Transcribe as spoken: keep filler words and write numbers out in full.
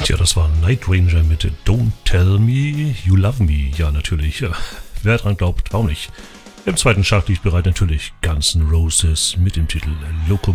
Tja, das war Night Ranger mit Don't Tell Me You Love Me. Ja, natürlich. Ja, wer dran glaubt, auch nicht. Im zweiten Chart liegt bereit natürlich Guns N' Roses mit dem Titel Locomotive.